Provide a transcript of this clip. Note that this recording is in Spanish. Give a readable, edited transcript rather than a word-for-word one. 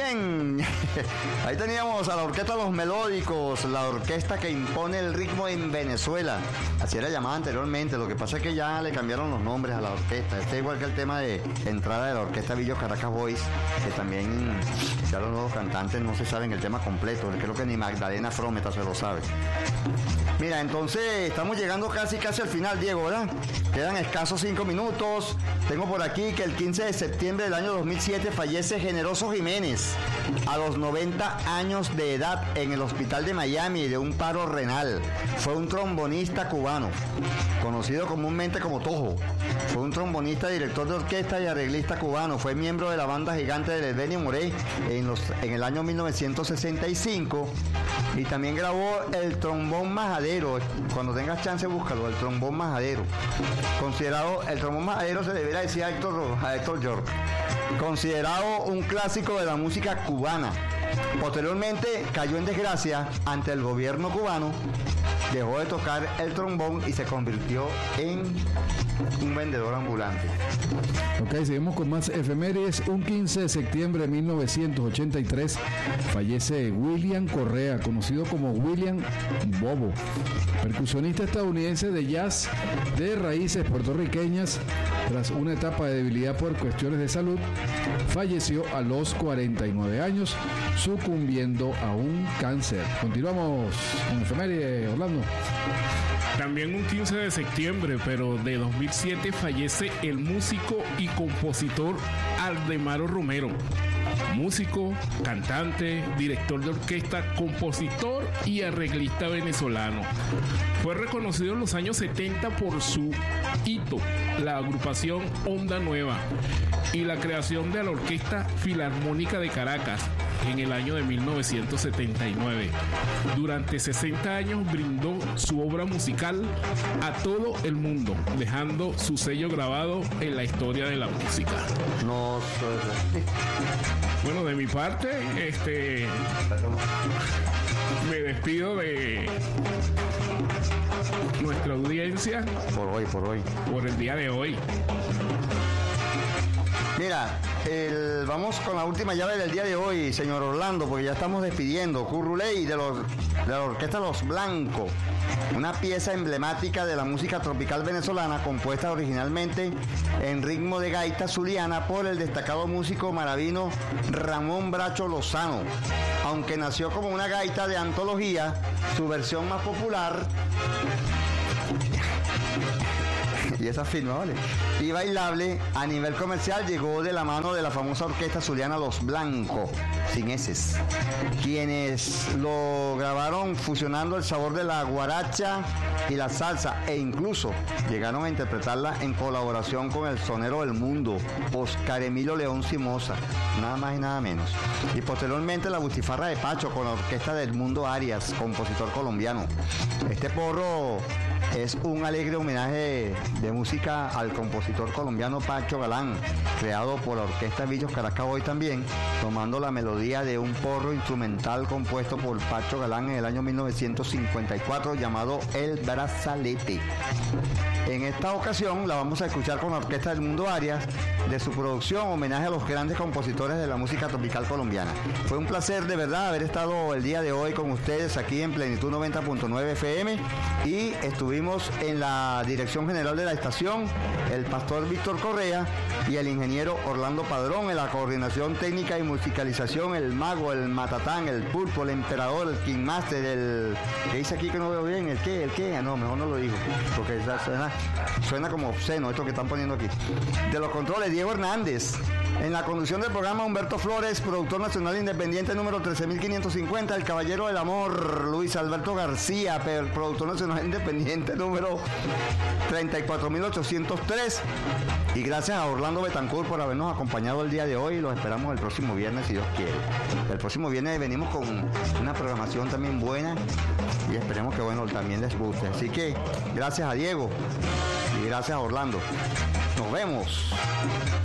Bien, ahí teníamos a la orquesta Los Melódicos, la orquesta que impone el ritmo en Venezuela. Así era llamada anteriormente, lo que pasa es que ya le cambiaron los nombres a la orquesta. Este es igual que el tema de entrada de la orquesta Villos Caracas Boys, que también ya los nuevos cantantes no se saben el tema completo, creo que ni Magdalena Frometa se lo sabe. Mira, entonces estamos llegando casi al final, Diego, ¿verdad? Quedan escasos 5 minutos. Tengo por aquí que el 15 de septiembre del año 2007 fallece Generoso Jiménez a los 90 años de edad en el hospital de Miami de un paro renal. Fue un trombonista cubano, conocido comúnmente como Tojo. Fue un trombonista, director de orquesta y arreglista cubano. Fue miembro de la banda gigante de Benny Moré en el año 1965 y también grabó el trombón majadero. Cuando tengas chance búscalo, el trombón majadero. Considerado, el trombón majadero se debería decir a Héctor York. Considerado un clásico de la música cubana. Posteriormente cayó en desgracia ante el gobierno cubano, dejó de tocar el trombón y se convirtió en un vendedor ambulante. Ok, seguimos con más efemérides. Un 15 de septiembre de 1983 fallece William Correa, conocido como William Bobo, percusionista estadounidense de jazz de raíces puertorriqueñas. Tras una etapa de debilidad por cuestiones de salud, falleció a los 49 años, sucumbiendo a un cáncer. Continuamos con efemérides, Orlando. También un 15 de septiembre, pero de 2007, fallece el músico y compositor Aldemaro Romero. Músico, cantante, director de orquesta, compositor y arreglista venezolano. Fue reconocido en los años 70 por su hito, la agrupación Onda Nueva, y la creación de la Orquesta Filarmónica de Caracas en el año de 1979. Durante 60 años brindó su obra musical a todo el mundo, dejando su sello grabado en la historia de la música. No sé. Bueno, de mi parte, me despido de nuestra audiencia por el día de hoy. Mira, vamos con la última llave del día de hoy, señor Orlando, porque ya estamos despidiendo. Curruley de la orquesta Los Blancos, una pieza emblemática de la música tropical venezolana, compuesta originalmente en ritmo de gaita zuliana por el destacado músico maravino Ramón Bracho Lozano. Aunque nació como una gaita de antología, su versión más popular y esa firma, ¿vale?, y bailable a nivel comercial llegó de la mano de la famosa orquesta zuliana Los Blancos, sin eses, quienes lo grabaron fusionando el sabor de la guaracha y la salsa, e incluso llegaron a interpretarla en colaboración con el sonero del mundo, Oscar Emilio León Simosa, nada más y nada menos. Y posteriormente la Butifarra de Pacho con la orquesta del Mundo Arias, compositor colombiano. Este porro es un alegre homenaje de música al compositor colombiano Pacho Galán, creado por la orquesta Villos Caracas Boys también, tomando la melodía de un porro instrumental compuesto por Pacho Galán en el año 1954 llamado El Brazalete. En esta ocasión la vamos a escuchar con la orquesta del Mundo Arias, de su producción homenaje a los grandes compositores de la música tropical colombiana. Fue un placer de verdad haber estado el día de hoy con ustedes aquí en Plenitud 90.9 FM, y estuvimos en la dirección general de la estación el pastor Víctor Correa y el ingeniero Orlando Padrón, en la coordinación técnica y musicalización el mago, el matatán, el pulpo, el emperador, el king master, el que dice aquí que no veo bien, el qué, no, mejor no lo digo porque suena como obsceno esto que están poniendo aquí. De los controles, Diego Hernández. En la conducción del programa, Humberto Flores, productor nacional independiente número 13.550, el caballero del amor, Luis Alberto García, productor nacional independiente número 34.803. Y gracias a Orlando Betancourt por habernos acompañado el día de hoy. Los esperamos el próximo viernes, si Dios quiere. El próximo viernes venimos con una programación también buena y esperemos que, bueno, también les guste. Así que gracias a Diego y gracias a Orlando. Nos vemos.